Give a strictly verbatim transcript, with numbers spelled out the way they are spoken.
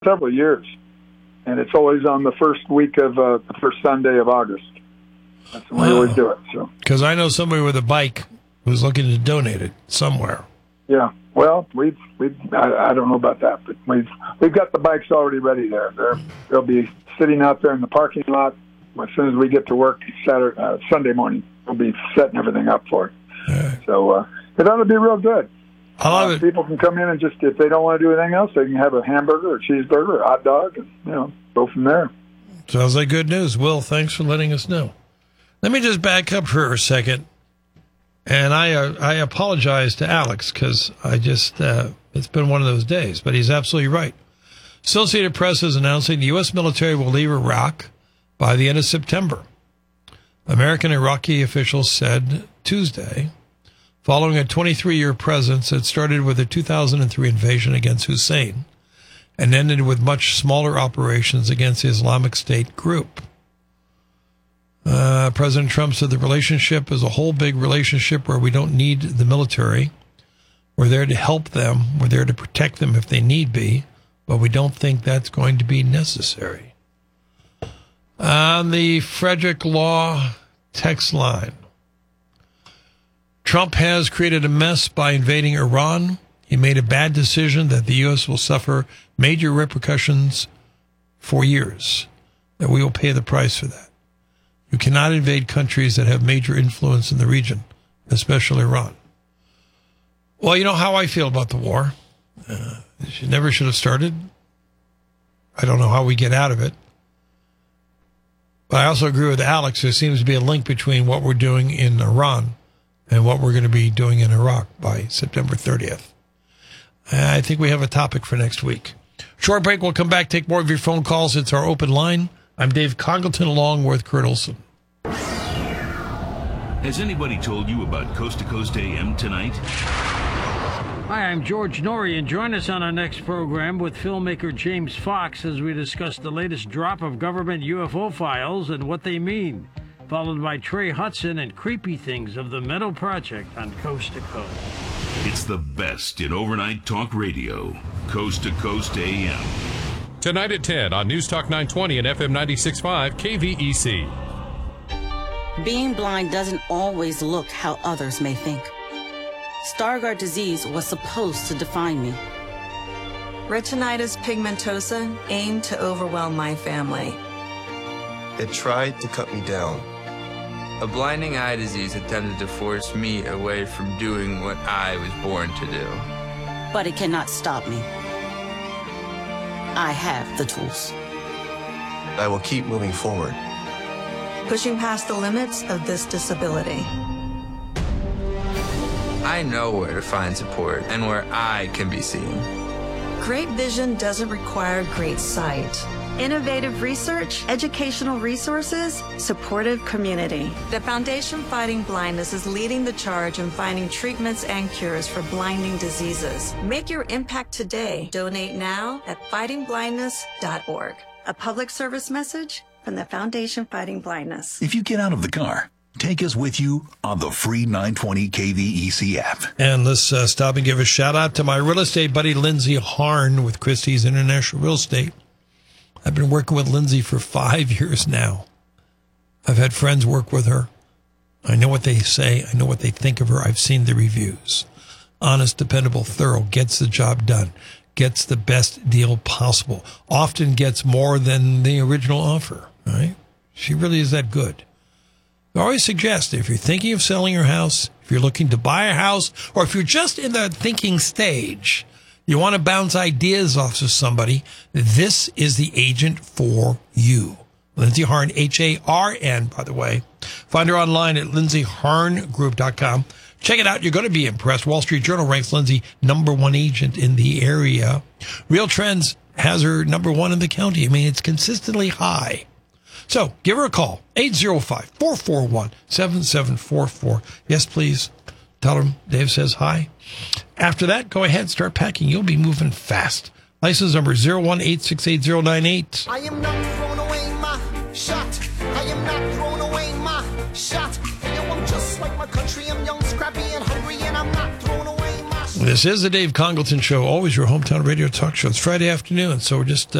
several years, and it's always on the first week of uh, the first Sunday of August. That's when wow. we always do it. So, because I know somebody with a bike who's looking to donate it somewhere. Yeah, well, we've we've I, I don't know about that, but we've we've got the bikes already ready there. They're, they'll be sitting out there in the parking lot as soon as we get to work Saturday uh, Sunday morning. We'll be setting everything up for it. Right. So uh, it ought to be real good. I love uh, it. People can come in and just, if they don't want to do anything else, they can have a hamburger or cheeseburger or hot dog and, you know, go from there. Sounds like good news. Will, thanks for letting us know. Let me just back up for a second. And I uh, I apologize to Alex because I just, uh, it's been one of those days, but he's absolutely right. Associated Press is announcing the U S military will leave Iraq by the end of September. American Iraqi officials said Tuesday, following a twenty-three-year presence that started with the two thousand three invasion against Hussein and ended with much smaller operations against the Islamic State group. Uh, President Trump said the relationship is a whole big relationship where we don't need the military. We're there to help them. We're there to protect them if they need be, but we don't think that's going to be necessary. On the Frederick Law text line, Trump has created a mess by invading Iran. He made a bad decision that the U S will suffer major repercussions for years, that we will pay the price for that. You cannot invade countries that have major influence in the region, especially Iran. Well, you know how I feel about the war. Uh, it never should have started. I don't know how we get out of it. But I also agree with Alex. There seems to be a link between what we're doing in Iran and what we're going to be doing in Iraq by September thirtieth. I think we have a topic for next week. Short break. We'll come back, take more of your phone calls. It's our open line. I'm Dave Congleton along with Kurt Olson. Has anybody told you about Coast to Coast A M tonight? Hi, I'm George Norrie, and join us on our next program with filmmaker James Fox as we discuss the latest drop of government U F O files and what they mean, followed by Trey Hudson and creepy things of the Meadow Project on Coast to Coast. It's the best in overnight talk radio, Coast to Coast A M. Tonight at ten on News Talk nine twenty and F M ninety-six point five K V E C. Being blind doesn't always look how others may think. Stargardt disease was supposed to define me. Retinitis pigmentosa aimed to overwhelm my family. It tried to cut me down. A blinding eye disease attempted to force me away from doing what I was born to do. But it cannot stop me. I have the tools. I will keep moving forward. Pushing past the limits of this disability. I know where to find support and where I can be seen. Great vision doesn't require great sight. Innovative research, educational resources, supportive community. The Foundation Fighting Blindness is leading the charge in finding treatments and cures for blinding diseases. Make your impact today. Donate now at fighting blindness dot org. A public service message from the Foundation Fighting Blindness. If you get out of the car, take us with you on the free nine twenty K V E C app. And let's uh, stop and give a shout out to my real estate buddy, Lindsay Harn with Christie's International Real Estate. I've been working with Lindsay for five years now. I've had friends work with her. I know what they say. I know what they think of her. I've seen the reviews. Honest, dependable, thorough, gets the job done, gets the best deal possible, often gets more than the original offer, right? She really is that good. I always suggest if you're thinking of selling your house, if you're looking to buy a house, or if you're just in the thinking stage, you want to bounce ideas off of somebody, this is the agent for you. Lindsay Harn, H A R N, by the way. Find her online at lindsay harn group dot com. Check it out. You're going to be impressed. Wall Street Journal ranks Lindsay number one agent in the area. Real Trends has her number one in the county. I mean, it's consistently high. So give her a call, eight oh five, four four one, seven seven four four. Yes, please. Tell them Dave says hi. After that, go ahead, start packing. You'll be moving fast. License number zero one eight six eight zero nine eight. I am not throwing away my shot. I am not throwing away my shot. You know, I'm just like my country. I'm young, scrappy, and hungry, and I'm not throwing away my shot. This is the Dave Congleton Show, always your hometown radio talk show. It's Friday afternoon, so we're just